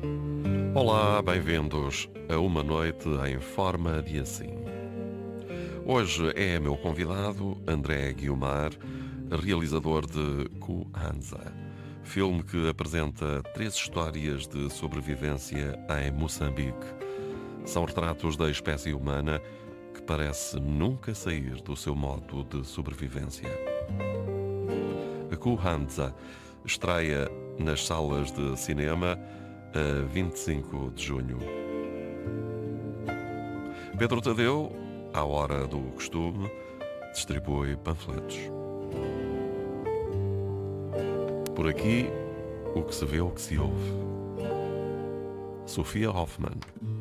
Olá, bem-vindos a uma noite em forma de assim. Hoje é meu convidado André Guiomar, realizador de Ku Hanza, filme que apresenta 3 histórias de sobrevivência em Moçambique. São retratos da espécie humana que parece nunca sair do seu modo de sobrevivência. A Ku Hanza estreia nas salas de cinema a 25 de junho. Pedro Tadeu, à hora do costume, distribui panfletos. Por aqui, o que se vê, o que se ouve. Sofia Hoffmann.